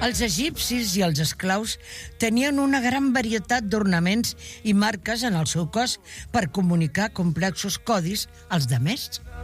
Els egipcis i els esclaus tenien una gran varietat d'ornaments i marques en el seu cos per comunicar complexos codis als demés.